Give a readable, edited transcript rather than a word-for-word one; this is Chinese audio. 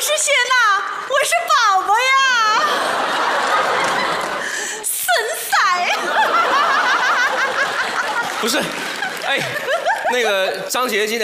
是谢娜，我是宝宝呀。神采。 不是，哎，那个张杰今天。